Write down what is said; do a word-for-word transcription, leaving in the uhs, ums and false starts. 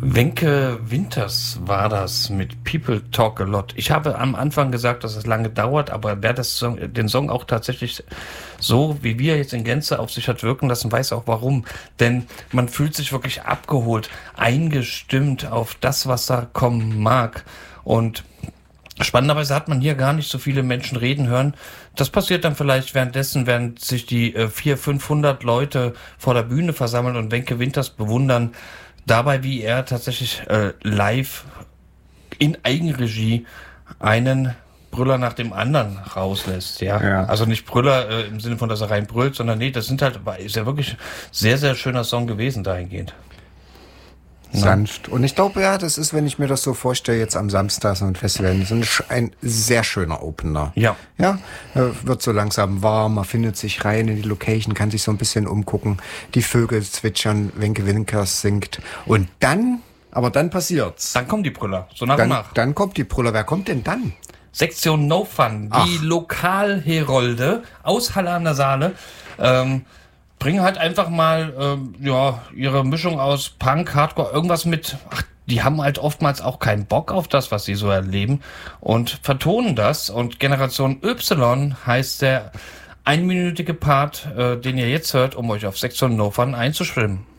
Wenke Winters war das mit People Talk a Lot. Ich habe am Anfang gesagt, dass es lange dauert, aber wer das Song, den Song auch tatsächlich so, wie wir jetzt in Gänze auf sich hat wirken lassen, weiß auch warum. Denn man fühlt sich wirklich abgeholt, eingestimmt auf das, was da kommen mag. Und spannenderweise hat man hier gar nicht so viele Menschen reden hören. Das passiert dann vielleicht währenddessen, während sich die äh, vierhundert, fünfhundert Leute vor der Bühne versammeln und Wenke Winters bewundern. Dabei, wie er tatsächlich äh, live in Eigenregie einen Brüller nach dem anderen rauslässt. Ja, ja. Also nicht Brüller äh, im Sinne von, dass er rein brüllt, sondern nee, das sind halt, ist ja wirklich sehr, sehr schöner Song gewesen dahingehend. Sanft. Und ich glaube, ja, das ist, wenn ich mir das so vorstelle, jetzt am Samstag so ein Festival, so ein, ein sehr schöner Opener. Ja. Ja, wird so langsam warm, man findet sich rein in die Location, kann sich so ein bisschen umgucken, die Vögel zwitschern, Wenke Winters singt. Und dann, aber dann passiert's. Dann kommen die Brüller, so nach dann, und nach. Dann kommt die Brüller. Wer kommt denn dann? Sektion No Fun, die Ach. Lokalherolde aus Halle an der Saale, ähm, bringen halt einfach mal ähm, ja ihre Mischung aus Punk, Hardcore, irgendwas mit. Ach, die haben halt oftmals auch keinen Bock auf das, was sie so erleben und vertonen das. Und Generation Y heißt der einminütige Part, äh, den ihr jetzt hört, um euch auf Sektion No Fun einzuschwimmen.